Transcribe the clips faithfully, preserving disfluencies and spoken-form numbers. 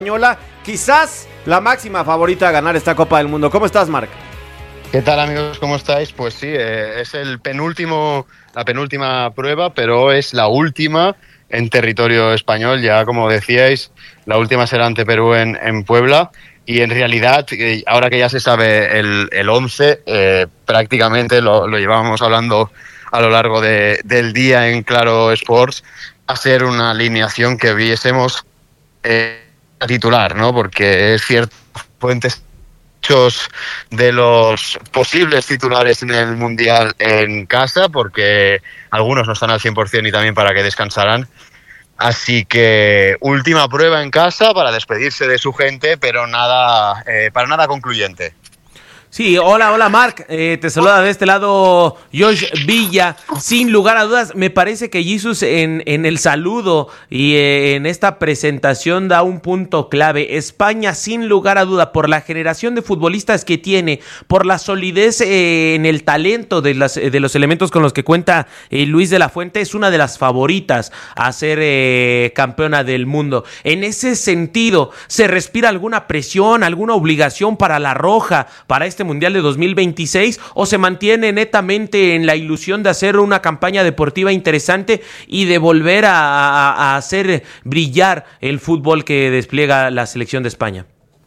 Española, quizás la máxima favorita a ganar esta Copa del Mundo. ¿Cómo estás, Marc? ¿Qué tal, amigos? ¿Cómo estáis? Pues sí, eh, es el penúltimo, la penúltima prueba, pero es la última en territorio español. Ya, como decíais, la última será ante Perú en, en Puebla. Y en realidad, eh, ahora que ya se sabe el, el once, eh, prácticamente lo, lo llevábamos hablando a lo largo de, del día en Claro Sports, a ser una alineación que viésemos eh, titular, ¿no? Porque es cierto, fuentes muchos de los posibles titulares en el Mundial en casa, porque algunos no están al cien por ciento y también para que descansarán. Así que última prueba en casa para despedirse de su gente, pero nada, eh, para nada concluyente. Sí, hola, hola Marc, eh, te saluda de este lado Josh Villa. Sin lugar a dudas, me parece que Jesus en, en el saludo y eh, en esta presentación da un punto clave. España, sin lugar a duda, por la generación de futbolistas que tiene, por la solidez eh, en el talento de, las, de los elementos con los que cuenta eh, Luis de la Fuente, es una de las favoritas a ser eh, campeona del mundo. En ese sentido, ¿se respira alguna presión, alguna obligación para la Roja, para este Mundial de dos mil veintiséis, o se mantiene netamente en la ilusión de hacer una campaña deportiva interesante y de volver a, a, a hacer brillar el fútbol que despliega la selección de España?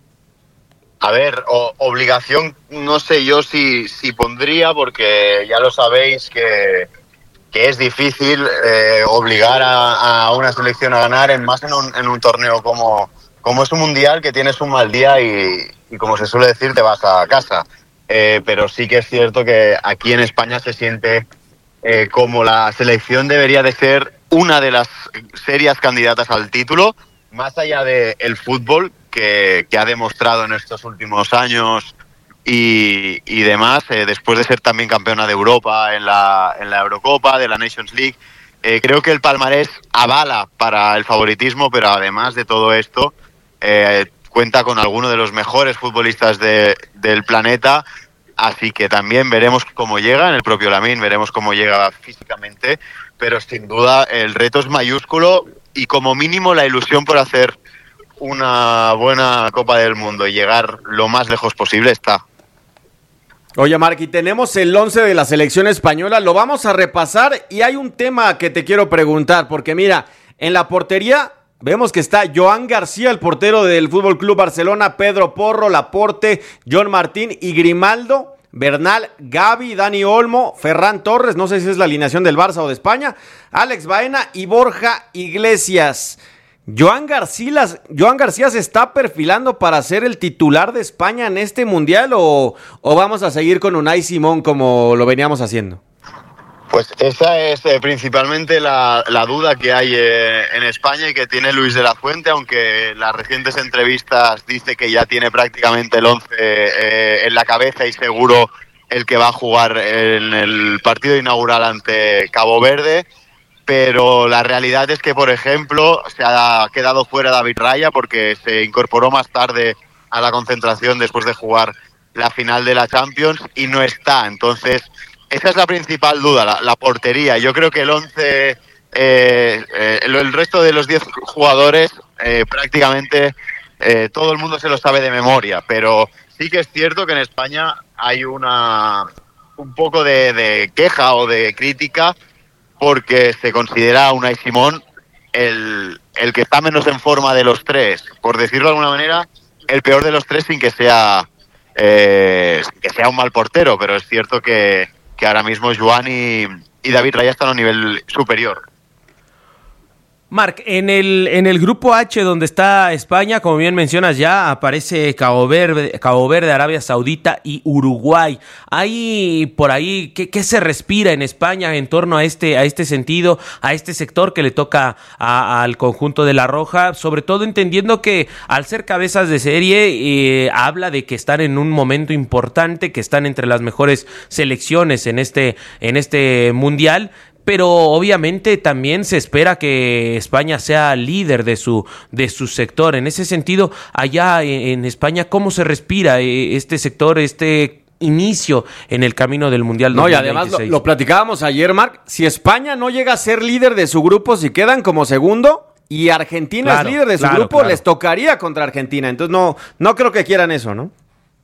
A ver, o, obligación no sé yo si, si pondría, porque ya lo sabéis que, que es difícil eh, obligar a, a una selección a ganar, en más en un, en un torneo como, como es un Mundial, que tienes un mal día y y como se suele decir, te vas a casa. Eh, pero sí que es cierto que aquí en España se siente eh, como la selección debería de ser una de las serias candidatas al título, más allá del fútbol que, que ha demostrado en estos últimos años y, y demás, eh, después de ser también campeona de Europa en la, en la Eurocopa, de la Nations League. Eh, creo que el palmarés avala para el favoritismo, pero además de todo esto, eh, cuenta con algunos de los mejores futbolistas de, del planeta, así que también veremos cómo llega en el propio Lamine, veremos cómo llega físicamente, pero sin duda el reto es mayúsculo y como mínimo la ilusión por hacer una buena Copa del Mundo y llegar lo más lejos posible está. Oye, Marc, y tenemos el once de la selección española, lo vamos a repasar y hay un tema que te quiero preguntar, porque mira, en la portería vemos que está Joan García, el portero del F C Barcelona, Pedro Porro, Laporte, John Martín y Grimaldo, Bernal, Gavi, Dani Olmo, Ferran Torres, no sé si es la alineación del Barça o de España, Alex Baena y Borja Iglesias. Joan García, Joan García se está perfilando para ser el titular de España en este Mundial o, o vamos a seguir con Unai Simón como lo veníamos haciendo. Pues esa es eh, principalmente la, la duda que hay eh, en España y que tiene Luis de la Fuente, aunque las recientes entrevistas dice que ya tiene prácticamente el once eh, en la cabeza y seguro el que va a jugar en el partido inaugural ante Cabo Verde, pero la realidad es que, por ejemplo, se ha quedado fuera David Raya porque se incorporó más tarde a la concentración después de jugar la final de la Champions y no está, entonces esa es la principal duda, la, la portería. Yo creo que el once, eh, eh, el, el resto de los diez jugadores, eh, prácticamente eh, todo el mundo se lo sabe de memoria, pero sí que es cierto que en España hay una un poco de, de queja o de crítica porque se considera a Unai Simón el, el que está menos en forma de los tres, por decirlo de alguna manera, el peor de los tres sin que sea, eh, sin que sea un mal portero, pero es cierto que que ahora mismo Joan y, y David Raya están a un nivel superior. Marc, en el, en el grupo H donde está España, como bien mencionas ya, aparece Cabo Verde, Cabo Verde, Arabia Saudita y Uruguay. Hay por ahí, ¿qué, qué se respira en España en torno a este, a este sentido, a este sector que le toca a, al conjunto de la Roja? Sobre todo entendiendo que al ser cabezas de serie, eh, habla de que están en un momento importante, que están entre las mejores selecciones en este, en este Mundial. Pero obviamente también se espera que España sea líder de su, de su sector. En ese sentido, allá en España, ¿cómo se respira este sector, este inicio en el camino del Mundial dos mil veintiséis? No, y además lo, lo platicábamos ayer, Marc, si España no llega a ser líder de su grupo, si quedan como segundo, y Argentina Claro, es líder de su claro, grupo, claro. les tocaría contra Argentina. Entonces no, no creo que quieran eso, ¿no?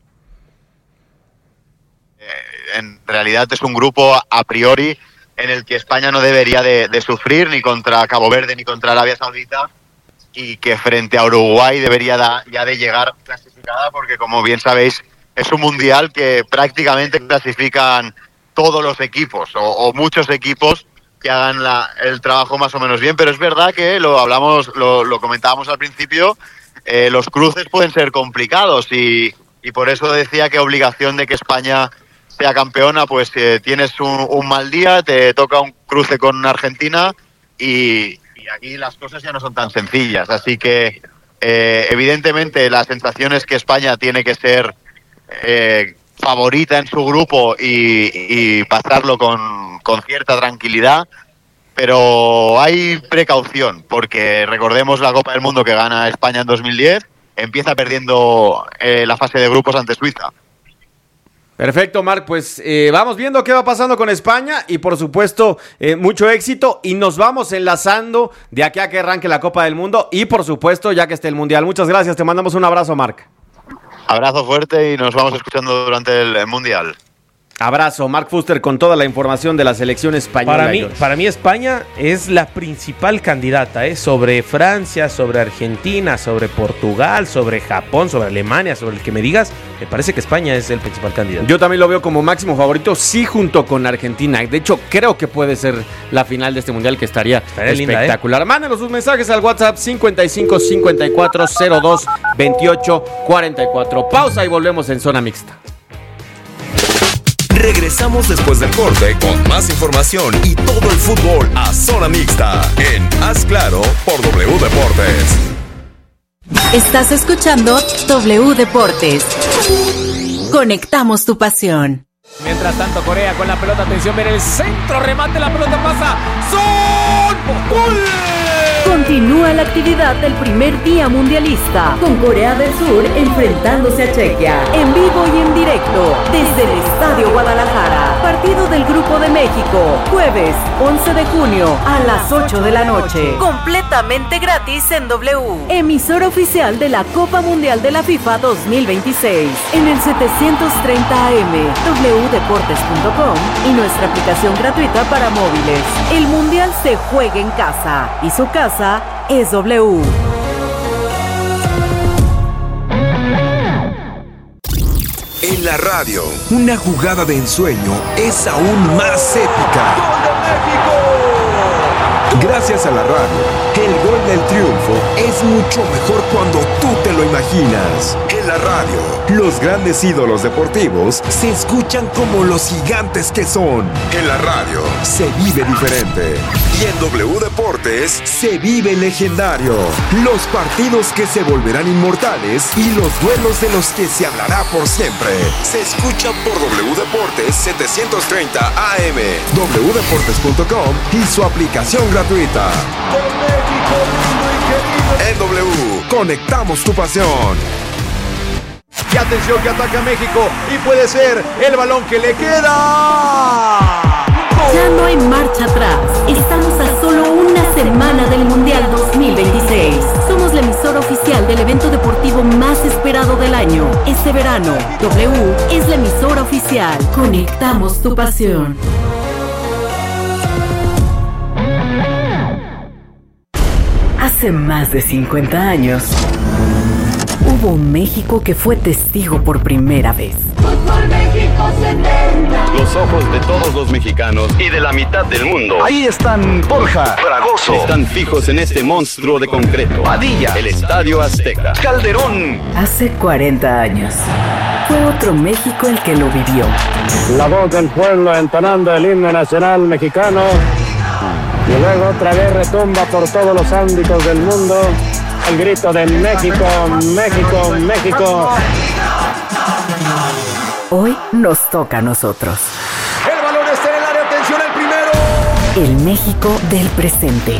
En realidad es un grupo a priori en el que España no debería de, de sufrir ni contra Cabo Verde ni contra Arabia Saudita, y que frente a Uruguay debería da, ya de llegar clasificada, porque como bien sabéis es un mundial que prácticamente clasifican todos los equipos o, o muchos equipos que hagan la, el trabajo más o menos bien. Pero es verdad que lo hablamos, lo, lo comentábamos al principio, eh, los cruces pueden ser complicados y, y por eso decía que obligación de que España sea campeona, pues eh, tienes un, un mal día, te toca un cruce con Argentina y, y aquí las cosas ya no son tan sencillas. Así que eh, evidentemente la sensación es que España tiene que ser eh, favorita en su grupo y, y pasarlo con, con cierta tranquilidad, pero hay precaución, porque recordemos la Copa del Mundo que gana España en dos mil diez, empieza perdiendo eh, la fase de grupos ante Suiza. Perfecto, Marc, pues eh, vamos viendo qué va pasando con España y por supuesto eh, mucho éxito, y nos vamos enlazando de aquí a que arranque la Copa del Mundo y por supuesto ya que esté el Mundial. Muchas gracias, te mandamos un abrazo, Marc. Abrazo fuerte y nos vamos escuchando durante el, el Mundial. Abrazo, Marc Fuster con toda la información de la selección española. Para mí, George. para mí España es la principal candidata, ¿eh? Sobre Francia, sobre Argentina, sobre Portugal, sobre Japón, sobre Alemania, sobre el que me digas, me parece que España es el principal candidato. Yo también lo veo como máximo favorito, sí, junto con Argentina. De hecho, creo que puede ser la final de este mundial, que estaría, Estaría linda, espectacular. ¿eh? Mándenos sus mensajes al WhatsApp cincuenta y cinco cincuenta y cuatro cero dos veintiocho cuarenta y cuatro. Pausa y volvemos en Zona Mixta. Regresamos después del corte con más información y todo el fútbol a Zona Mixta en Haz Claro por W Deportes. Estás escuchando W Deportes. Conectamos tu pasión. Mientras tanto, Corea con la pelota, atención, viene el centro, remate, la pelota pasa. ¡Son! ¡Gol! Continúa la actividad del primer día mundialista, con Corea del Sur enfrentándose a Chequia, en vivo y en directo, desde el Estadio Guadalajara. Partido del Grupo de México, jueves once de junio a las ocho de la noche. Completamente gratis en W. Emisora oficial de la Copa Mundial de la FIFA dos mil veintiséis, en el setecientos treinta A M, w deportes punto com y nuestra aplicación gratuita para móviles. El Mundial se juega en casa y su casa es W. En la radio, una jugada de ensueño es aún más épica. ¡Gol de México! Gracias a la radio, el gol del triunfo es mucho mejor cuando tú te lo imaginas. En la radio, los grandes ídolos deportivos se escuchan como los gigantes que son. En la radio, se vive diferente. Y en W Deportes, se vive legendario. Los partidos que se volverán inmortales y los duelos de los que se hablará por siempre. Se escucha por W Deportes setecientos treinta A M, w deportes punto com y su aplicación gratuita. Con México lindo y querido. En W, conectamos tu pasión. Y atención que ataca México y puede ser el balón que le queda. Ya no hay marcha atrás. Estamos a solo una semana del Mundial dos mil veintiséis. Somos la emisora oficial del evento deportivo más esperado del año. Este verano, W es la emisora oficial. Conectamos tu pasión. Hace más de cincuenta años, hubo un México que fue testigo por primera vez. Fútbol México setenta. Los ojos de todos los mexicanos y de la mitad del mundo. Ahí están Borja, Fragoso. Están fijos en este monstruo de concreto. Padilla, el Estadio Azteca. Calderón. Hace cuarenta años, fue otro México el que lo vivió. La voz del pueblo entonando el himno nacional mexicano. Y luego otra vez retumba por todos los ámbitos del mundo el grito de México, México, México. Hoy nos toca a nosotros. El balón está en el área, atención al primero. El México del presente.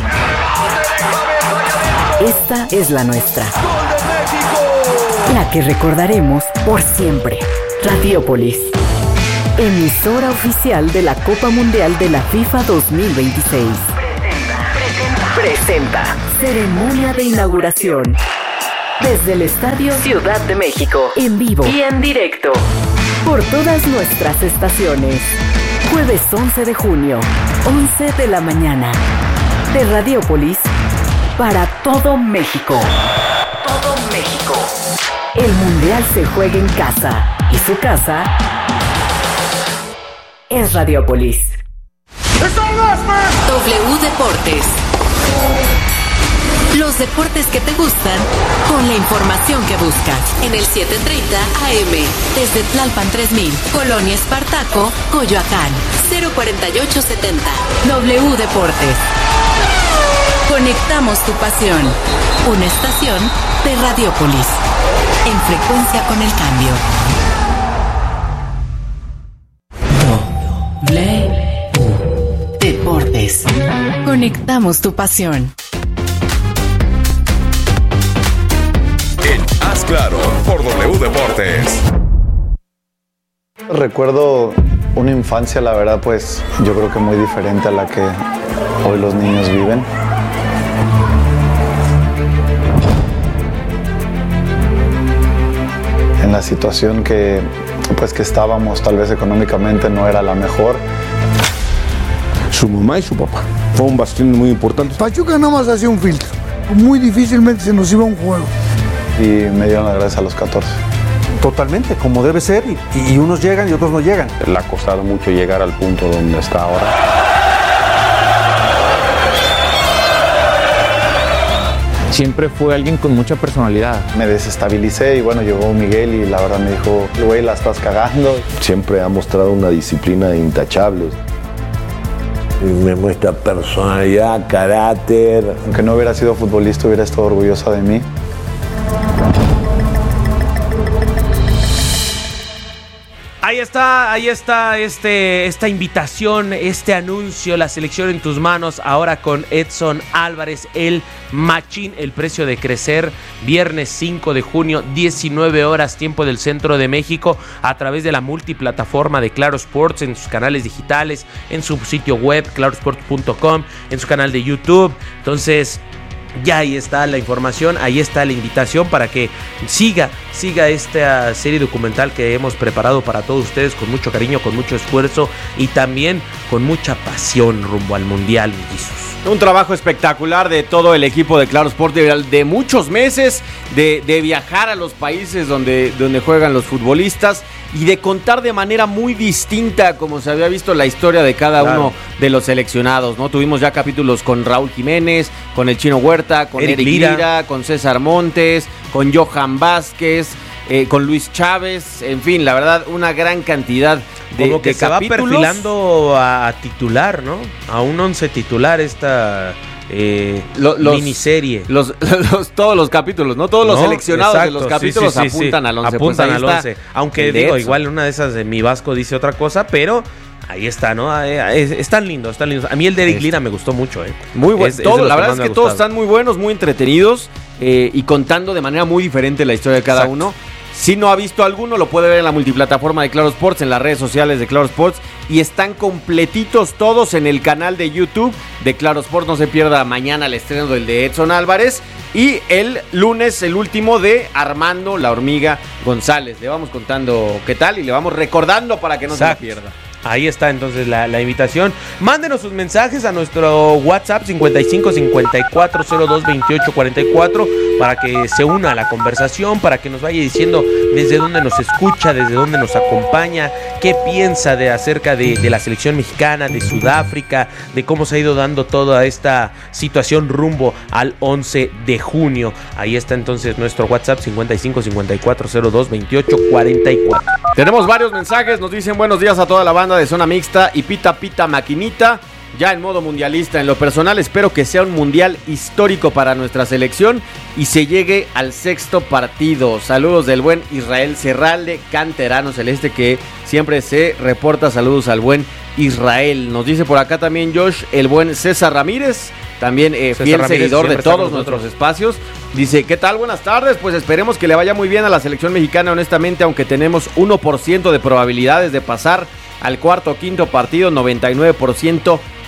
Esta es la nuestra. ¡Gol de México! La que recordaremos por siempre. Radiópolis, emisora oficial de la Copa Mundial de la FIFA dos mil veintiséis. Presenta, presenta, presenta. Ceremonia de inauguración. Desde el Estadio Ciudad de México. En vivo y en directo. Por todas nuestras estaciones. Jueves once de junio, once de la mañana. De Radiopolis para todo México. Todo México. El Mundial se juega en casa. Y su casa es Radiopolis. W Deportes. Los deportes que te gustan con la información que buscas. En el setecientos treinta A M. Desde Tlalpan tres mil. Colonia Espartaco, Coyoacán. cero cuarenta y ocho setenta. W Deportes. Conectamos tu pasión. Una estación de Radiopolis. En frecuencia con el cambio. W Deportes. Conectamos tu pasión. En Haz Claro por W Deportes. Recuerdo una infancia, la verdad, pues yo creo que muy diferente a la que hoy los niños viven. En la situación que, pues, que estábamos, tal vez económicamente no era la mejor. Su mamá y su papá. Fue un bastión muy importante. Pachuca nada más hacía un filtro. Muy difícilmente se nos iba un juego. Y me dieron las gracias a los catorce. Totalmente, como debe ser, y, y unos llegan y otros no llegan. Le ha costado mucho llegar al punto donde está ahora. Siempre fue alguien con mucha personalidad. Me desestabilicé y bueno, llegó Miguel y la verdad me dijo, güey, la estás cagando. Siempre ha mostrado una disciplina intachable. Me muestra personalidad, carácter. Aunque no hubiera sido futbolista, hubiera estado orgullosa de mí. Ahí está, ahí está este, esta invitación, este anuncio, la selección en tus manos, ahora con Edson Álvarez, el machín, el precio de crecer, viernes cinco de junio, diecinueve horas, tiempo del centro de México, a través de la multiplataforma de Claro Sports, en sus canales digitales, en su sitio web, claro sports punto com, en su canal de YouTube. Entonces, ya ahí está la información, ahí está la invitación para que siga, siga esta serie documental que hemos preparado para todos ustedes con mucho cariño, con mucho esfuerzo y también con mucha pasión rumbo al Mundial, mellizos. Un trabajo espectacular de todo el equipo de Claro Sport, de, de muchos meses, de, de viajar a los países donde, donde juegan los futbolistas y de contar de manera muy distinta como se había visto la historia de cada claro. uno de los seleccionados, ¿no? Tuvimos ya capítulos con Raúl Jiménez, con el Chino Huerta, con Eric, Eric Lira. Lira, con César Montes, con Johan Vázquez, eh, con Luis Chávez, en fin, la verdad, una gran cantidad de, como que de se capítulos. Va perfilando a, a titular, ¿no? A un once titular esta... Eh, los, miniserie los, los, todos los capítulos, ¿no? Todos los no, seleccionados exacto, de los capítulos sí, sí, sí, apuntan sí. al once. Apuntan pues al once. Aunque digo, igual una de esas de mi Vasco dice otra cosa, pero ahí está, ¿no? Es, están lindos, están lindos. A mí el de Eric Lira me gustó mucho, ¿eh? Muy bueno. Es, todo, es la verdad es que todos están muy buenos, muy entretenidos eh, y contando de manera muy diferente la historia de cada exacto. uno. Si no ha visto alguno, lo puede ver en la multiplataforma de Claro Sports, en las redes sociales de Claro Sports. Y están completitos todos en el canal de YouTube de Claro Sports. No se pierda mañana el estreno del de Edson Álvarez. Y el lunes, el último de Armando La Hormiga González. Le vamos contando qué tal y le vamos recordando para que no Exacto. se la pierda. Ahí está entonces la, la invitación. Mándenos sus mensajes a nuestro WhatsApp cincuenta y cinco cincuenta y cuatro cero dos veintiocho cuarenta y cuatro para que se una a la conversación, para que nos vaya diciendo desde dónde nos escucha, desde dónde nos acompaña, qué piensa de acerca de, de la selección mexicana, de Sudáfrica, de cómo se ha ido dando toda esta situación rumbo al once de junio. Ahí está entonces nuestro WhatsApp cincuenta y cinco cincuenta y cuatro cero dos veintiocho cuarenta y cuatro. Tenemos varios mensajes, nos dicen buenos días a toda la banda de Zona Mixta y Pita Pita Maquinita, ya en modo mundialista. En lo personal espero que sea un mundial histórico para nuestra selección y se llegue al sexto partido. Saludos del buen Israel Serralde, canterano celeste, que siempre se reporta. Saludos al buen Israel. Nos dice por acá también Josh, el buen César Ramírez, también eh, fiel Ramírez, seguidor de todos nuestros espacios. Dice, ¿qué tal? Buenas tardes. Pues esperemos que le vaya muy bien a la selección mexicana, honestamente, aunque tenemos uno por ciento de probabilidades de pasar al cuarto o quinto partido, noventa y nueve por ciento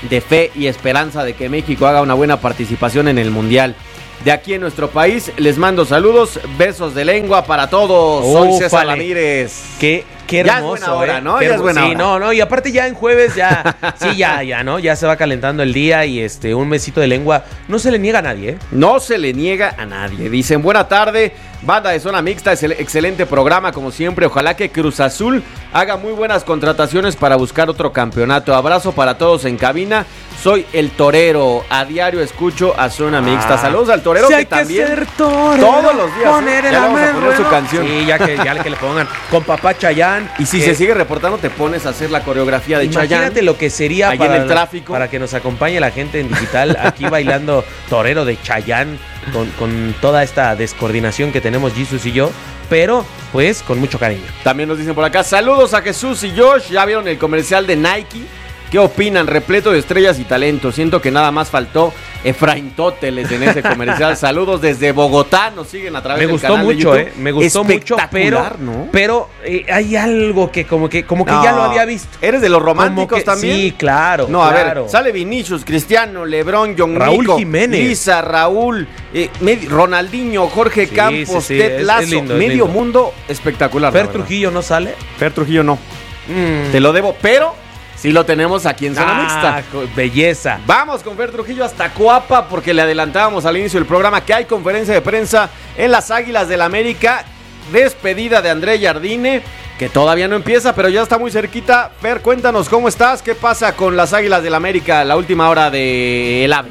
de fe y esperanza de que México haga una buena participación en el Mundial. De aquí en nuestro país, les mando saludos, besos de lengua para todos. Soy Ufale. César Ramírez. Qué, qué hermoso, ya es buena hora, ¿eh? ¿no? Qué ya es buena sí, hora. no, no, y aparte ya en jueves ya, sí, ya, ya, ¿no? Ya se va calentando el día y este, un mesito de lengua no se le niega a nadie, ¿eh? No se le niega a nadie. Dicen, buena tarde, banda de Zona Mixta, es el excelente programa como siempre. Ojalá que Cruz Azul haga muy buenas contrataciones para buscar otro campeonato. Abrazo para todos en cabina. Soy el Torero, a diario escucho a Zona Mixta. Saludos al Torero, si que hay también que ser torero, todos los días poner ¿eh? el Ya le vamos a poner bueno. su canción. Sí, ya que, ya que le pongan con Papá Chayán. Y si que, se sigue reportando, te pones a hacer la coreografía de Chayán. Imagínate lo que sería ahí para en el tráfico, para que nos acompañe la gente en digital aquí bailando Torero de Chayán con, con toda esta descoordinación que tenemos Jesus y yo, pero pues con mucho cariño. También nos dicen por acá, saludos a Jesús y Josh. ¿Ya vieron el comercial de Nike? ¿Qué opinan? Repleto de estrellas y talento. Siento que nada más faltó Efraín Tóteles en ese comercial. Saludos desde Bogotá. Nos siguen a través Me del gustó canal mucho, de YouTube. eh. Me gustó mucho, pero, ¿no? pero eh, hay algo que como que, como que No, ya lo había visto. ¿Eres de los románticos que, también? Sí, claro. No, claro. a ver, sale Vinicius, Cristiano, Lebrón, John Raúl Nico, Jiménez, Lisa, Raúl, eh, Med- Ronaldinho, Jorge Sí, Campos, sí, sí, Ted es- Lasso, es lindo, es medio lindo. mundo espectacular. Fer Trujillo no sale. Fer Trujillo no. Mm. Te lo debo, pero sí lo tenemos aquí en Zona Ah, Mixta. co- belleza. Vamos con Fer Trujillo hasta Coapa porque le adelantábamos al inicio del programa que hay conferencia de prensa en las Águilas del América. Despedida de André Jardine, que todavía no empieza, pero ya está muy cerquita. Fer, cuéntanos cómo estás, qué pasa con las Águilas del América, la última hora de El AVE.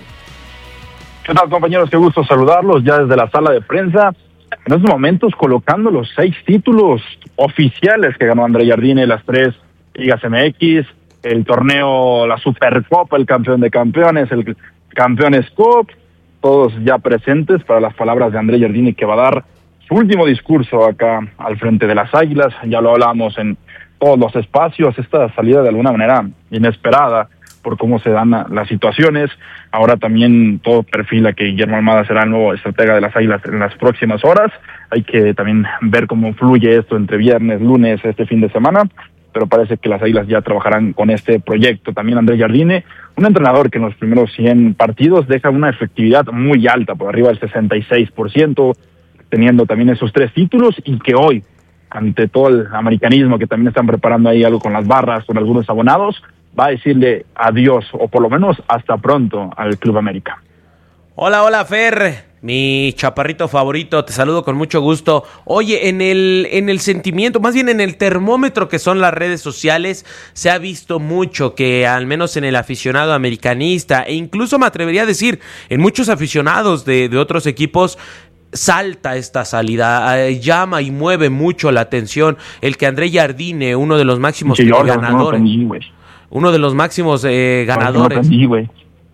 ¿Qué tal, compañeros? Qué gusto saludarlos ya desde la sala de prensa. En estos momentos colocando los seis títulos oficiales que ganó André Jardine, las tres Ligas M X, el torneo, la Supercopa, el campeón de campeones, el Campeones Cup, todos ya presentes para las palabras de André Jardine, que va a dar su último discurso acá al frente de las Águilas. Ya lo hablamos en todos los espacios, esta salida de alguna manera inesperada por cómo se dan las situaciones. Ahora también todo perfila que Guillermo Almada será el nuevo estratega de las Águilas en las próximas horas. Hay que también ver cómo fluye esto entre viernes, lunes, este fin de semana, pero parece que las Águilas ya trabajarán con este proyecto. También André Jardine, un entrenador que en los primeros cien partidos deja una efectividad muy alta, por arriba del sesenta y seis por ciento, teniendo también esos tres títulos, y que hoy, ante todo el americanismo que también están preparando ahí algo con las barras, con algunos abonados, va a decirle adiós, o por lo menos hasta pronto, al Club América. Hola, hola, Fer, mi chaparrito favorito, te saludo con mucho gusto. Oye, en el, en el sentimiento, más bien en el termómetro que son las redes sociales, se ha visto mucho que al menos en el aficionado americanista, e incluso me atrevería a decir, en muchos aficionados de, de otros equipos, salta esta salida, eh, llama y mueve mucho la atención el que André Jardine, uno de los máximos Sí, yo, ganadores, no aprendí, güey. uno de los máximos eh, ganadores. No aprendí, güey.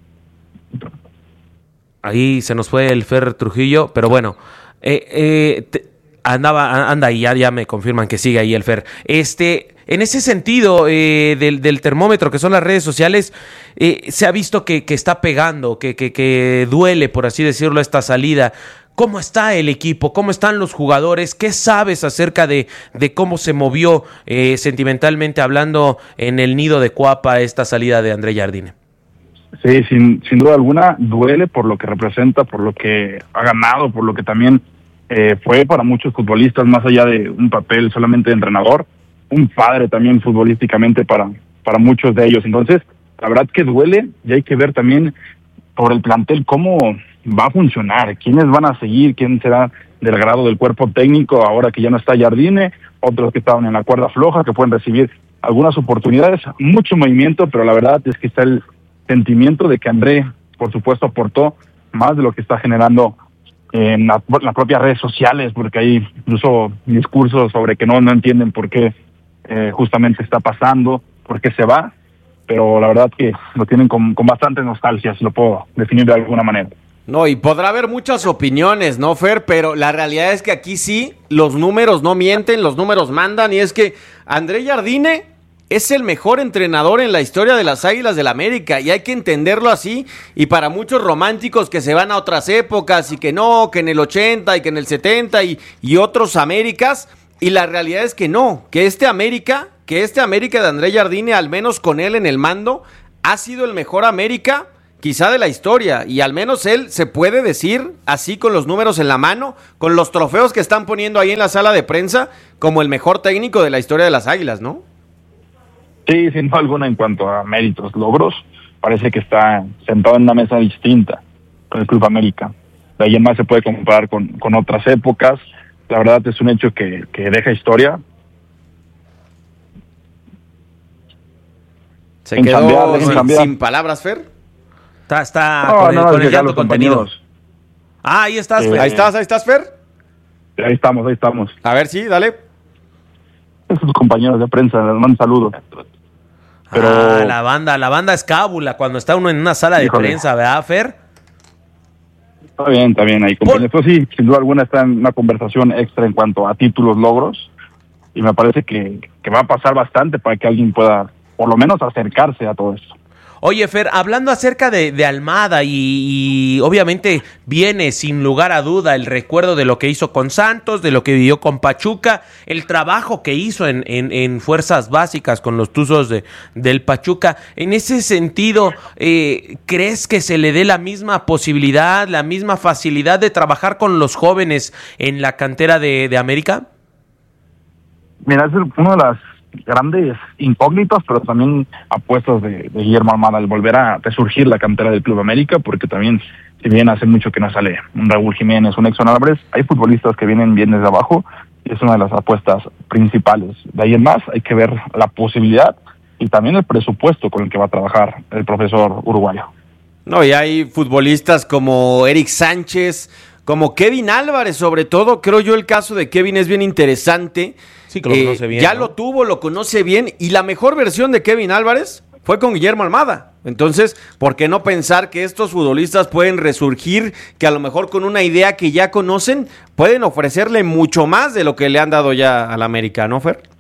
Ahí se nos fue el Fer Trujillo, pero bueno, eh, eh, te, andaba, anda ahí, ya, ya me confirman que sigue ahí el Fer. Este, en ese sentido eh, del, del termómetro que son las redes sociales, eh, se ha visto que, que está pegando, que, que, que duele, por así decirlo, esta salida. ¿Cómo está el equipo? ¿Cómo están los jugadores? ¿Qué sabes acerca de, de cómo se movió eh, sentimentalmente hablando en el nido de Coapa esta salida de André Jardine? Sí, sin, sin duda alguna duele por lo que representa, por lo que ha ganado, por lo que también eh, fue para muchos futbolistas, más allá de un papel solamente de entrenador, un padre también futbolísticamente para, para muchos de ellos. Entonces, la verdad que duele, y hay que ver también por el plantel cómo va a funcionar, quiénes van a seguir, quién será del agrado del cuerpo técnico ahora que ya no está Jardine, otros que estaban en la cuerda floja, que pueden recibir algunas oportunidades, mucho movimiento, pero la verdad es que está el sentimiento de que André, por supuesto, aportó más de lo que está generando en, la, en las propias redes sociales, porque hay incluso discursos sobre que no, no entienden por qué eh, justamente está pasando, por qué se va, pero la verdad que lo tienen con, con bastante nostalgia, si lo puedo definir de alguna manera. No, y podrá haber muchas opiniones, ¿no, Fer? Pero la realidad es que aquí sí, los números no mienten, los números mandan, y es que André Jardine es el mejor entrenador en la historia de las Águilas del América, y hay que entenderlo así. Y para muchos románticos que se van a otras épocas y que no, que en el ochenta y que en el setenta y, y otros Américas, y la realidad es que no, que este América, que este América de André Jardine, al menos con él en el mando, ha sido el mejor América quizá de la historia, y al menos él se puede decir así con los números en la mano, con los trofeos que están poniendo ahí en la sala de prensa, como el mejor técnico de la historia de las Águilas, ¿no? Sí, sin duda alguna, en cuanto a méritos, logros, parece que está sentado en una mesa distinta con el Club América. De ahí en más se puede comparar con, con otras épocas. La verdad es un hecho que, que deja historia. Se en quedó cambiar, sin, cambiar. sin palabras, Fer. Está, está no, con, no, el, con el llanto contenido. Ah, ahí estás, eh, Fer. Ahí estás, ahí estás, Fer. Ahí estamos, ahí estamos. A ver, sí, dale. Esos compañeros de prensa, les mando saludos. Pero... Ah, la banda, la banda escábula, cuando está uno en una sala de Híjole. prensa, ¿verdad, Fer? Está bien, está bien ahí, compañeros. Por... Pues sí, sin duda alguna está en una conversación extra en cuanto a títulos, logros, y me parece que, que va a pasar bastante para que alguien pueda, por lo menos, acercarse a todo esto. Oye, Fer, hablando acerca de, de Almada y, y obviamente viene sin lugar a duda el recuerdo de lo que hizo con Santos, de lo que vivió con Pachuca, el trabajo que hizo en, en, en fuerzas básicas con los Tuzos de, del Pachuca. En ese sentido, eh, ¿crees que se le dé la misma posibilidad, la misma facilidad de trabajar con los jóvenes en la cantera de, de América? Mira, es una de las grandes incógnitas, pero también apuestas de, de Guillermo Almada, el volver a resurgir la cantera del Club América, porque también, si bien hace mucho que no sale un Raúl Jiménez, un Exxon Álvarez, hay futbolistas que vienen bien desde abajo, y es una de las apuestas principales. De ahí en más, hay que ver la posibilidad y también el presupuesto con el que va a trabajar el profesor uruguayo. No, y hay futbolistas como Eric Sánchez, como Kevin Álvarez, sobre todo. Creo yo el caso de Kevin es bien interesante. Sí, que lo conoce eh, bien. Ya ¿no? lo tuvo, lo conoce bien, y la mejor versión de Kevin Álvarez fue con Guillermo Almada. Entonces, ¿por qué no pensar que estos futbolistas pueden resurgir, que a lo mejor con una idea que ya conocen, pueden ofrecerle mucho más de lo que le han dado ya al América, ¿no, Fer?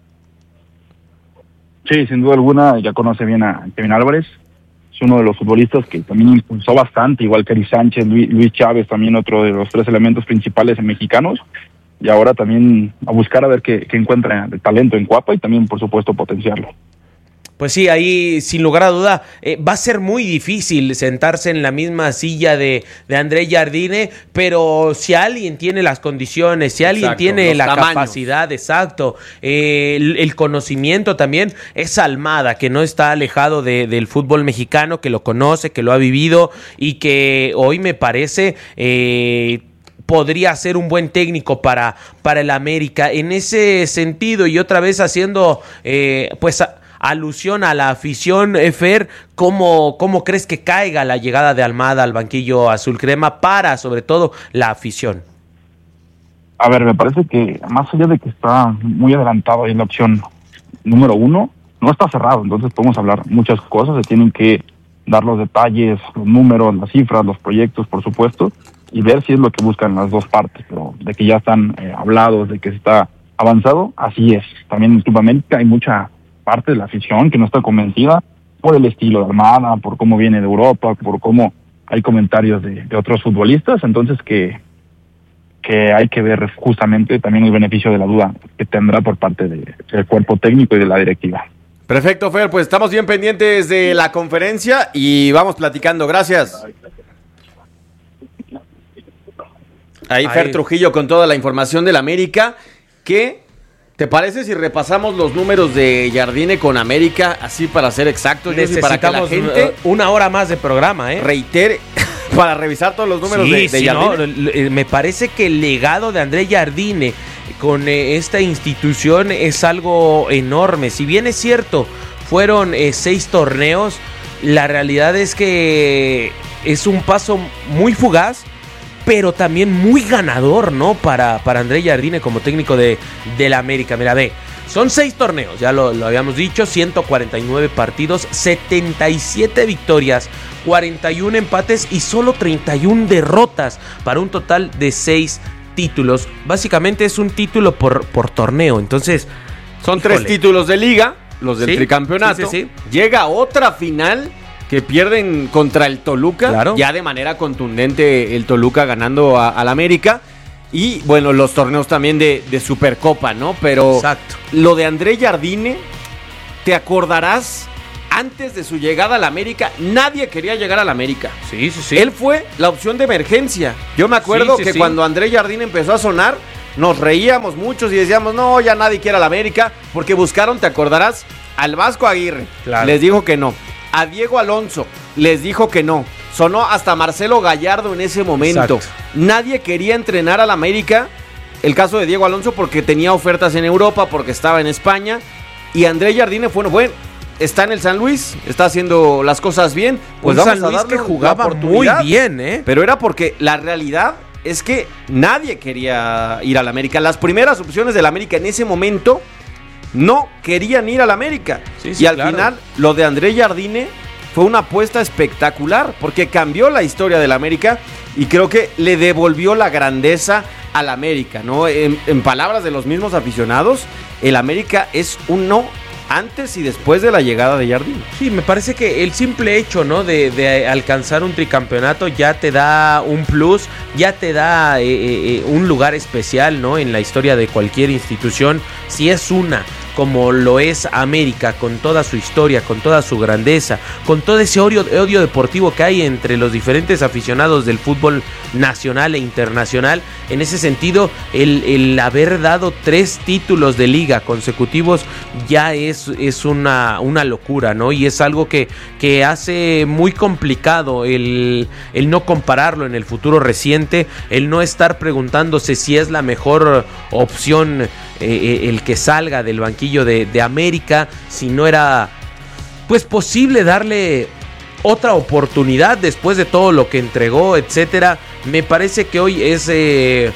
Sí, sin duda alguna, ya conoce bien a Kevin Álvarez. Es uno de los futbolistas que también impulsó bastante, igual que Eric Sánchez, Luis, Luis Chávez, también otro de los tres elementos principales en mexicanos. Y ahora también a buscar a ver qué, qué encuentra de talento en Cuapa y también, por supuesto, potenciarlo. Pues sí, ahí sin lugar a duda eh, va a ser muy difícil sentarse en la misma silla de, de André Jardine, pero si alguien tiene las condiciones, si alguien exacto, tiene la tamaños. capacidad, exacto, eh, el, el conocimiento también, es Almada, que no está alejado de, del fútbol mexicano, que lo conoce, que lo ha vivido y que hoy me parece... Eh, podría ser un buen técnico para, para el América. En ese sentido, y otra vez haciendo eh, pues a, alusión a la afición, Fer, ¿cómo, ¿cómo crees que caiga la llegada de Almada al banquillo azul crema para, sobre todo, la afición? A ver, me parece que más allá de que está muy adelantado ahí en la opción número uno, no está cerrado, entonces podemos hablar muchas cosas, se tienen que dar los detalles, los números, las cifras, los proyectos, por supuesto, y ver si es lo que buscan las dos partes, pero de que ya están eh, hablados, de que se está avanzado, así es. También en Club América hay mucha parte de la afición que no está convencida por el estilo de Almada, por cómo viene de Europa, por cómo hay comentarios de, de otros futbolistas, entonces que, que hay que ver justamente también el beneficio de la duda que tendrá por parte de, del cuerpo técnico y de la directiva. Perfecto, Fer, pues estamos bien pendientes de la conferencia y vamos platicando. Gracias. Ahí Fer Ahí. Trujillo con toda la información del América. ¿Qué te parece si repasamos los números de Jardine con América, así para ser exactos? Necesitamos para que la gente una hora más de programa, ¿eh? Reitere para revisar todos los números sí, de, de sí, Jardine. No, me parece que el legado de André Jardine con eh, esta institución es algo enorme. Si bien es cierto, fueron eh, seis torneos, la realidad es que es un paso muy fugaz, pero también muy ganador, ¿no? Para, para André Jardine como técnico de, de la América. Mira, ve, son seis torneos, ya lo, lo habíamos dicho, ciento cuarenta y nueve partidos, setenta y siete victorias, cuarenta y uno empates y solo treinta y una derrotas, para un total de seis títulos. Básicamente es un título por, por torneo, entonces... Son híjole. tres títulos de liga, los del ¿Sí? tricampeonato. Sí, sí, sí. Llega otra final que pierden contra el Toluca, claro. ya de manera contundente el Toluca ganando al América, y bueno, los torneos también de, de Supercopa, ¿no? Pero exacto. Lo de André Jardine, ¿te acordarás antes de su llegada a la América, nadie quería llegar a la América. Sí, sí, sí. Él fue la opción de emergencia. Yo me acuerdo sí, sí, que sí. cuando André Jardine empezó a sonar, nos reíamos muchos y decíamos, no, ya nadie quiere a la América, porque buscaron, te acordarás, al Vasco Aguirre. Claro. Les dijo que no. A Diego Alonso les dijo que no. Sonó hasta Marcelo Gallardo en ese momento. Exacto. Nadie quería entrenar a la América. El caso de Diego Alonso porque tenía ofertas en Europa, porque estaba en España. Y André Jardine fue, bueno, está en el San Luis, está haciendo las cosas bien. Pues un San Luis que jugaba muy bien, ¿eh? Pero era porque la realidad es que nadie quería ir a la América. Las primeras opciones de la América en ese momento no querían ir a la América. Sí, sí, y al claro. final, lo de André Jardine fue una apuesta espectacular, porque cambió la historia de la América y creo que le devolvió la grandeza a la América, ¿no? En, en palabras de los mismos aficionados, el América es un no antes y después de la llegada de Jardine. Sí, me parece que el simple hecho, ¿no? de, de alcanzar un tricampeonato ya te da un plus, ya te da eh, eh, un lugar especial, ¿no? En la historia de cualquier institución. Si es una, como lo es América, con toda su historia, con toda su grandeza, con todo ese odio, odio deportivo que hay entre los diferentes aficionados del fútbol nacional e internacional. En ese sentido, el, el haber dado tres títulos de liga consecutivos ya es, es una, una locura, ¿no? Y es algo que, que hace muy complicado el, el no compararlo en el futuro reciente, el no estar preguntándose si es la mejor opción eh, el que salga del banquillo de, de América, si no era pues posible darle otra oportunidad después de todo lo que entregó, etcétera. Me parece que hoy es eh,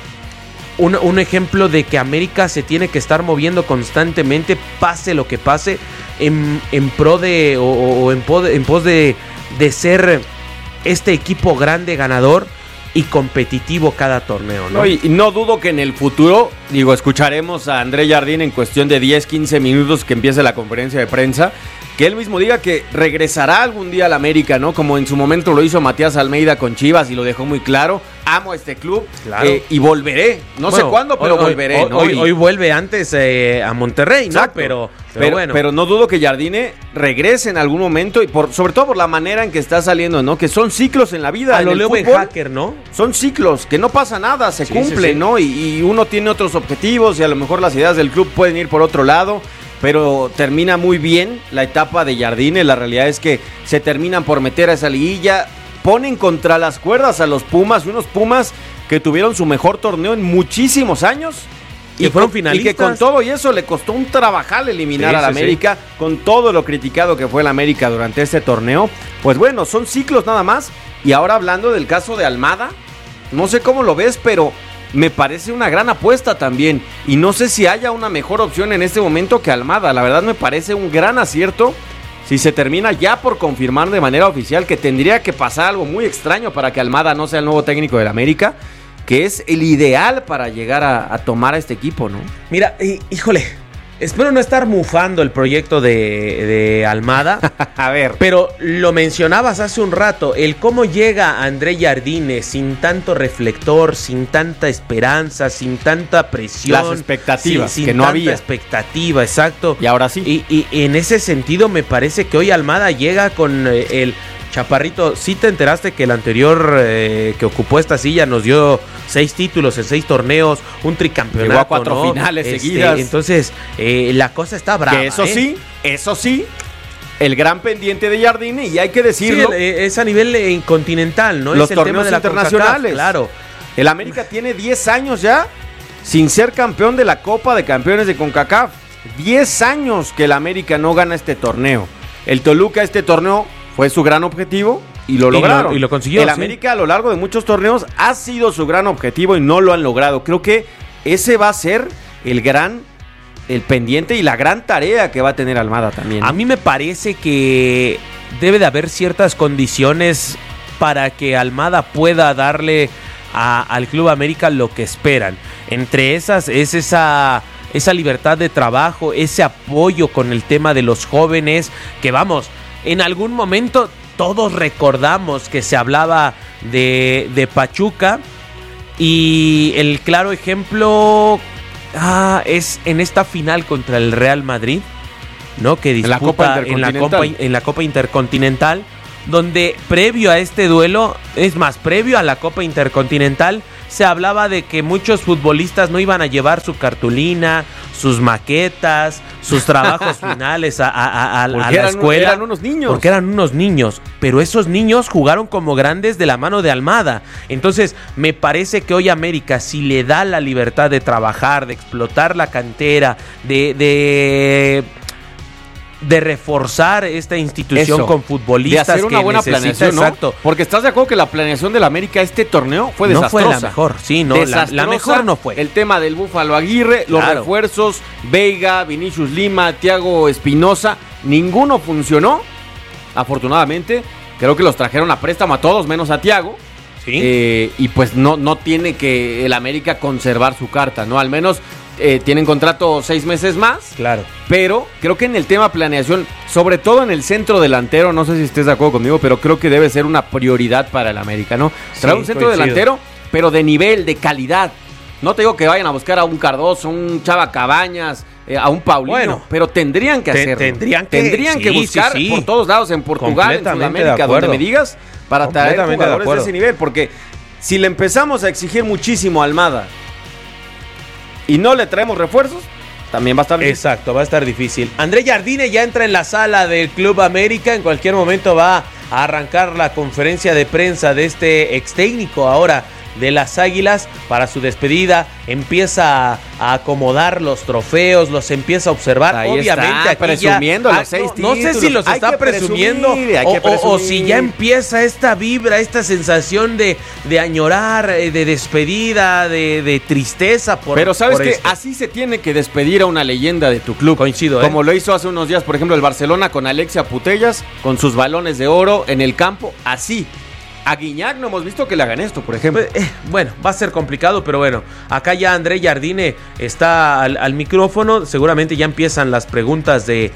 un, un ejemplo de que América se tiene que estar moviendo constantemente, pase lo que pase, en, en pro de o, o en, pos de, en pos de, de ser este equipo grande, ganador y competitivo cada torneo, ¿no? No, y, y no dudo que en el futuro, digo, escucharemos a André Jardine en cuestión de diez, quince minutos que empiece la conferencia de prensa, que él mismo diga que regresará algún día a la América, ¿no? Como en su momento lo hizo Matías Almeida con Chivas y lo dejó muy claro. Amo a este club, claro. eh, y volveré. No bueno, sé cuándo, pero hoy, volveré. Hoy, ¿no? hoy, hoy vuelve antes eh, a Monterrey, ¿no? Pero, pero, pero, bueno. pero no dudo que Jardine regrese en algún momento, y por sobre todo por la manera en que está saliendo, ¿no? Que son ciclos en la vida. A en lo el Leo fútbol, Hacker, ¿no? Son ciclos, que no pasa nada, se sí, cumplen, sí, sí. ¿no? Y, y uno tiene otros objetivos y a lo mejor las ideas del club pueden ir por otro lado. Pero termina muy bien la etapa de Jardine. La realidad es que se terminan por meter a esa liguilla. Ponen contra las cuerdas a los Pumas, unos Pumas que tuvieron su mejor torneo en muchísimos años. Y, y fueron finalistas. Y que con todo y eso le costó un trabajal eliminar sí, a la sí, América, sí. con todo lo criticado que fue la América durante este torneo. Pues bueno, son ciclos nada más. Y ahora hablando del caso de Almada, no sé cómo lo ves, pero me parece una gran apuesta también. Y no sé si haya una mejor opción en este momento que Almada. La verdad me parece un gran acierto si se termina ya por confirmar de manera oficial, que tendría que pasar algo muy extraño para que Almada no sea el nuevo técnico del América, que es el ideal para llegar a, a tomar a este equipo, ¿no? Mira, híjole, espero no estar mufando el proyecto de, de Almada. A ver. Pero lo mencionabas hace un rato, el cómo llega André Jardine sin tanto reflector, sin tanta esperanza, sin tanta presión. Las expectativas, sin, sin que no tanta había. expectativa, exacto. Y ahora sí. Y, y en ese sentido me parece que hoy Almada llega con eh, el... Chaparrito, ¿sí te enteraste que el anterior eh, que ocupó esta silla nos dio seis títulos en seis torneos, un tricampeonato? Llegó a cuatro ¿no? finales este, seguidas. Entonces, eh, la cosa está brava. Que eso ¿eh? sí, eso sí, el gran pendiente de Jardine, y hay que decirlo. Sí, el, es a nivel eh, continental, ¿no? Los es el torneos tema de la internacionales. CONCACAF, claro. El América tiene diez años ya sin ser campeón de la Copa de Campeones de CONCACAF. diez años que el América no gana este torneo. El Toluca este torneo fue su gran objetivo y lo lograron. Y lo, y lo consiguió. El sí. América a lo largo de muchos torneos ha sido su gran objetivo y no lo han logrado. Creo que ese va a ser el gran, el pendiente y la gran tarea que va a tener Almada también. A mí me parece que debe de haber ciertas condiciones para que Almada pueda darle a, al Club América lo que esperan. Entre esas es esa... esa libertad de trabajo, ese apoyo con el tema de los jóvenes, que vamos, en algún momento todos recordamos que se hablaba de, de Pachuca, y el claro ejemplo ah, es en esta final contra el Real Madrid, ¿no? Que disputa en la Copa en la Copa, en la Copa Intercontinental, donde previo a este duelo, es más, previo a la Copa Intercontinental, se hablaba de que muchos futbolistas no iban a llevar su cartulina, sus maquetas, sus trabajos finales a, a, a, a la eran, escuela. Eran unos niños. Porque eran unos niños, pero esos niños jugaron como grandes de la mano de Almada. Entonces, me parece que hoy América, si le da la libertad de trabajar, de explotar la cantera, de... de de reforzar esta institución Eso, con futbolistas, de hacer una que buena necesita, planeación, ¿no? Exacto. Porque estás de acuerdo que la planeación de la América este torneo fue no desastrosa. No fue la mejor, sí, no, la, la mejor no fue. El tema del Búfalo Aguirre, los claro. refuerzos, Veiga, Vinicius Lima, Thiago Espinosa, ninguno funcionó. Afortunadamente, creo que los trajeron a préstamo a todos, menos a Thiago. Sí. Eh, y pues no, no tiene que el América conservar su carta, ¿no? Al menos eh, tienen contrato seis meses más. Claro. Pero creo que en el tema planeación, sobre todo en el centro delantero, no sé si estés de acuerdo conmigo, pero creo que debe ser una prioridad para el América, ¿no? Traer sí, un centro coincido. delantero, pero de nivel, de calidad. No te digo que vayan a buscar a un Cardoso, un Chava Cabañas, eh, a un Paulino, bueno, pero tendrían que hacerlo. Tendrían que, tendrían sí, que buscar sí, sí. por todos lados, en Portugal, en Sudamérica, donde me digas, para traer jugadores de, de ese nivel. Porque si le empezamos a exigir muchísimo a Almada y no le traemos refuerzos, también va a estar difícil. Exacto, va a estar difícil. André Jardine ya entra en la sala del Club América. En cualquier momento va a arrancar la conferencia de prensa de este ex técnico ahora de las Águilas para su despedida. Empieza a acomodar los trofeos, los empieza a observar. Ahí obviamente está, aquí presumiendo ya, los seis no, no sé si los hay está presumiendo presumir, o, o, o, o si ya empieza esta vibra, esta sensación de, de añorar, de despedida, de, de tristeza por Pero sabes por que esto. Así se tiene que despedir a una leyenda de tu club. Coincido, ¿eh? Como lo hizo hace unos días, por ejemplo, el Barcelona con Alexia Putellas, con sus balones de oro en el campo, así. A Guiñac no hemos visto que le hagan esto, por ejemplo. Eh, bueno, va a ser complicado, pero bueno, acá ya André Jardine está al, al micrófono. Seguramente ya empiezan las preguntas de,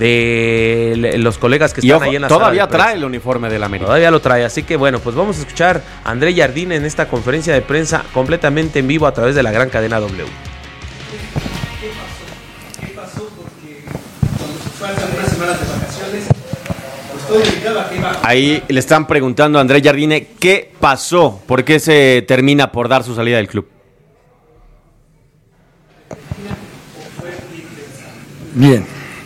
de los colegas que están ojo, ahí en la todavía sala de trae el uniforme del América. Todavía lo trae, así que bueno, pues vamos a escuchar a André Jardine en esta conferencia de prensa completamente en vivo a través de la gran cadena W. ¿Qué pasó? ¿Qué pasó? Porque cuando se faltan unas semanas de vacaciones, ahí le están preguntando a André Jardine qué pasó, por qué se termina por dar su salida del club. Bien.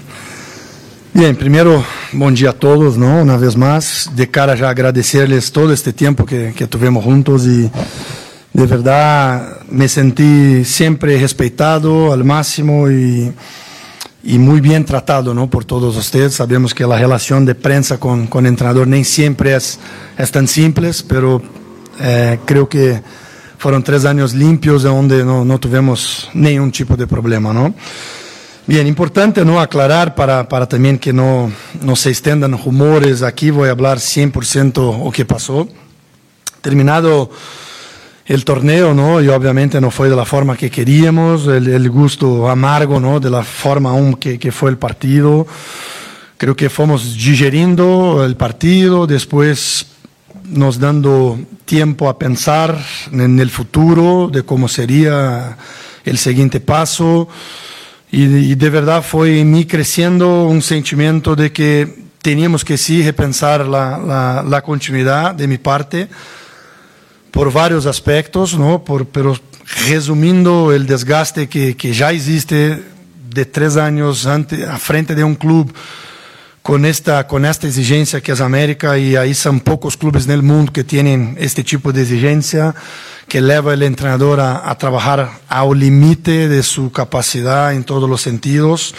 Bien, primero, buen día a todos, ¿no? Una vez más, de cara ya agradecerles todo este tiempo que, que tuvimos juntos y de verdad me sentí siempre respetado al máximo y... y muy bien tratado, ¿no? Por todos ustedes. Sabemos que la relación de prensa con, con entrenador nem siempre es, es tan simple, pero eh, creo que fueron tres años limpios donde no, no tuvimos ningún tipo de problema, ¿no? Bien, importante, ¿no? Aclarar para, para también que no, no se extendan rumores. Aquí voy a hablar cien por ciento o que pasó. Terminado el torneo, ¿no? Y obviamente no fue de la forma que queríamos, el, el gusto amargo, ¿no? De la forma aún que, que fue el partido. Creo que fuimos digeriendo el partido, después nos dando tiempo a pensar en el futuro, de cómo sería el siguiente paso. Y, y de verdad fue en mí creciendo un sentimiento de que teníamos que sí repensar la, la, la continuidad de mi parte, por varios aspectos, ¿no? Por, pero resumiendo el desgaste que, que ya existe de tres años ante, a frente de un club con esta, con esta exigencia que es América, y ahí son pocos clubes en el mundo que tienen este tipo de exigencia, que lleva el entrenador a, a trabajar al límite de su capacidad en todos los sentidos.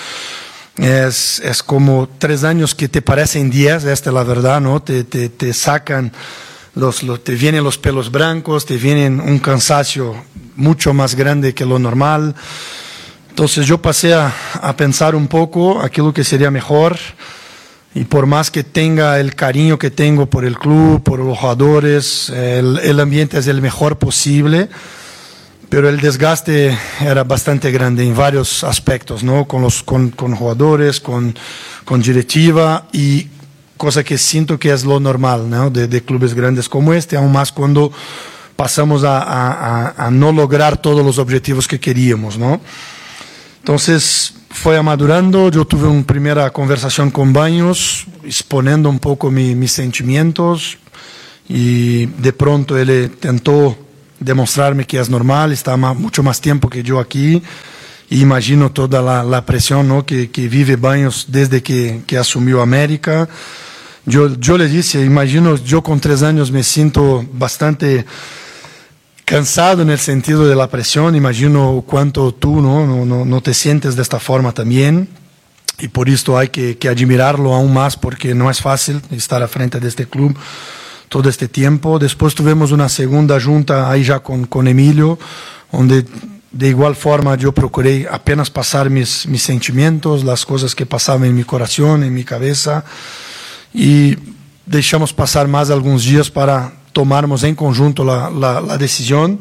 Es, es como tres años que te parecen diez, esta es la verdad, ¿no? Te, te, te sacan... Los, los, te vienen los pelos blancos, te vienen un cansancio mucho más grande que lo normal. Entonces yo pasé a, a pensar un poco aquello que sería mejor, y por más que tenga el cariño que tengo por el club, por los jugadores, el, el ambiente es el mejor posible, pero el desgaste era bastante grande en varios aspectos, ¿no? Con los con, con jugadores, con, con directiva, y cosa que siento que es lo normal, ¿no? de, de clubes grandes como este, aún más cuando pasamos a, a, a no lograr todos los objetivos que queríamos, ¿no? Entonces fue madurando, yo tuve una primera conversación con Baños, exponiendo un poco mi, mis sentimientos, y de pronto él tentó demostrarme que es normal, está más, mucho más tiempo que yo aquí, y imagino toda la, la presión, ¿no?, que, que vive Baños desde que, que asumió América. Yo, yo le dije, imagino, yo con tres años me siento bastante cansado en el sentido de la presión, imagino cuánto tú no, no, no, no te sientes de esta forma también, y por esto hay que, que admirarlo aún más, porque no es fácil estar al frente de este club todo este tiempo. Después tuvimos una segunda junta ahí ya con, con Emilio, donde de igual forma yo procuré apenas pasar mis, mis sentimientos, las cosas que pasaban en mi corazón, en mi cabeza, y dejamos pasar más algunos días para tomarmos en conjunto la, la, la decisión,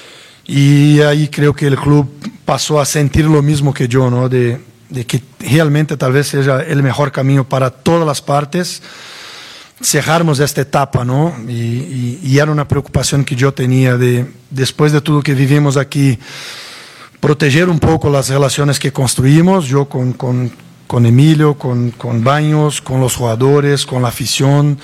y ahí creo que el club pasó a sentir lo mismo que yo, ¿no?, de, de que realmente tal vez sea el mejor camino para todas las partes, cerrarmos esta etapa, ¿no? Y, y, y era una preocupación que yo tenía de, después de todo que vivimos aquí, proteger un poco las relaciones que construimos, yo con, con, con Emilio, con, con Baños, con los jugadores, con la afición,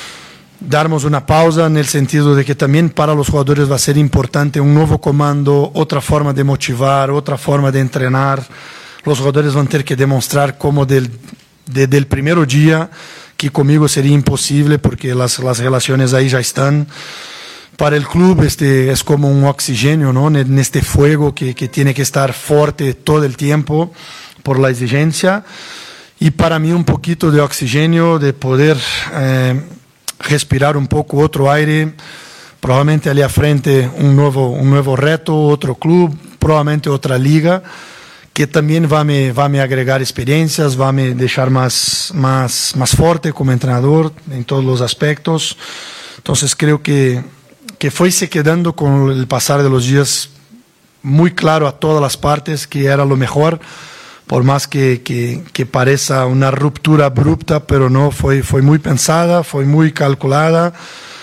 darnos una pausa en el sentido de que también para los jugadores va a ser importante un nuevo comando, otra forma de motivar, otra forma de entrenar. Los jugadores van a tener que demostrar cómo del, desde el primer día, que conmigo sería imposible porque las, las relaciones ahí ya están. Para el club este es como un oxígeno, ¿no?, en este fuego que, que tiene que estar fuerte todo el tiempo por la exigencia. Y para mí un poquito de oxígeno, de poder eh, respirar un poco otro aire, probablemente allá frente un nuevo, un nuevo reto, otro club, probablemente otra liga, que también va a me, va a me agregar experiencias, va a me dejar más, más, más fuerte como entrenador en todos los aspectos. Entonces creo que, que fuese quedando con el pasar de los días muy claro a todas las partes que era lo mejor, por más que, que, que parezca una ruptura abrupta, pero no, fue, fue muy pensada, fue muy calculada,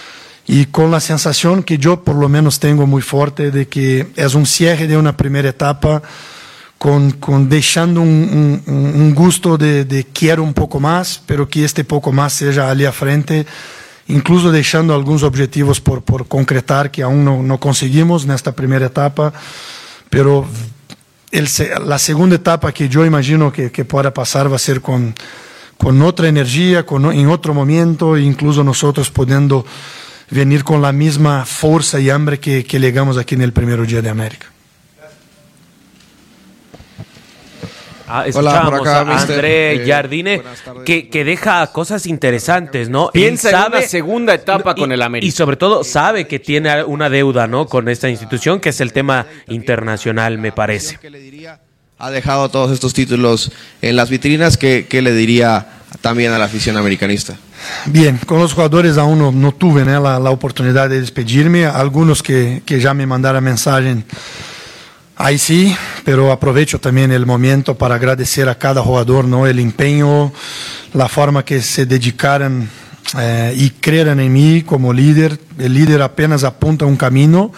y con la sensación que yo por lo menos tengo muy fuerte de que es un cierre de una primera etapa, con, con dejando un, un, un gusto de, de quiero un poco más, pero que este poco más sea allí a frente, incluso dejando algunos objetivos por, por concretar que aún no, no conseguimos en esta primera etapa, pero el, la segunda etapa que yo imagino que, que pueda pasar va a ser con, con otra energía, con, en otro momento, incluso nosotros pudiendo venir con la misma fuerza y hambre que, que llegamos aquí en el primer día de América. Ah, escuchábamos Hola, acá, a André eh, Jardine, que, que deja cosas interesantes, ¿no? Piensa sabe, en una segunda etapa y, con el América. Y sobre todo sabe que tiene una deuda, ¿no?, con esta institución, que es el tema internacional, me parece. Ha dejado todos estos títulos en las vitrinas, ¿qué, qué le diría también a la afición americanista? Bien, con los jugadores aún no, no tuve ¿no? la, la oportunidad de despedirme, algunos que, que ya me mandaron mensaje. Ahí sí, pero aprovecho también el momento para agradecer a cada jugador, ¿no?, el empeño, la forma que se dedicaron eh, y creyeron en mí como líder. El líder apenas apunta un camino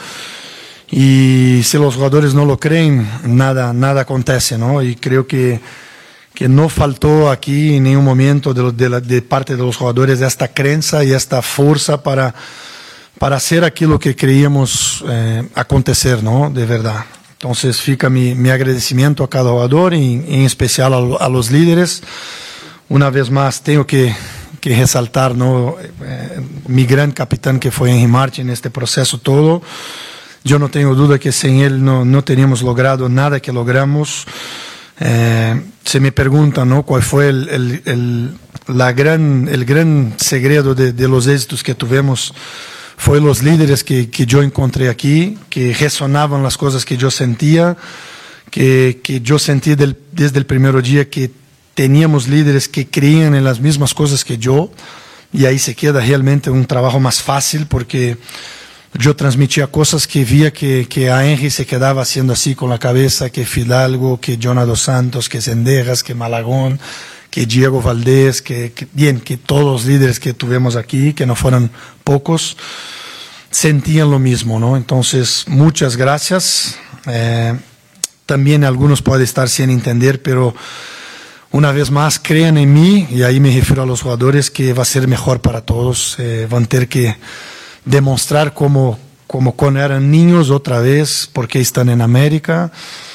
y si los jugadores no lo creen, nada, nada acontece, ¿no? Y creo que, que no faltó aquí en ningún momento de, de, la, de parte de los jugadores esta creencia y esta fuerza para, para hacer aquello que creíamos eh, acontecer, ¿no?, de verdad. Entonces fica mi, mi agradecimiento a cada jugador, y en especial a, a los líderes. Una vez más tengo que, que resaltar, ¿no?, eh, mi gran capitán que fue Henry Martin en este proceso todo. Yo no tengo duda que sin él no, no teníamos logrado nada que logramos. Eh, se me pregunta, ¿no?, cuál fue el, el, el, la gran, el gran secreto de, de los éxitos que tuvimos. Fue los líderes que, que yo encontré aquí, que resonaban las cosas que yo sentía, que, que yo sentí del, desde el primer día que teníamos líderes que creían en las mismas cosas que yo, y ahí se queda realmente un trabajo más fácil, porque yo transmitía cosas que veía que, que a Henry se quedaba haciendo así con la cabeza, que Fidalgo, que Jonah dos Santos, que Zendejas, que Malagón, que Diego Valdés, que, que bien, que todos los líderes que tuvimos aquí, que no fueron pocos, sentían lo mismo, ¿no? Entonces, muchas gracias. Eh, también algunos pueden estar sin entender, pero una vez más crean en mí, y ahí me refiero a los jugadores, que va a ser mejor para todos. Eh, van a tener que demostrar como, como cuando eran niños otra vez, porque están en América.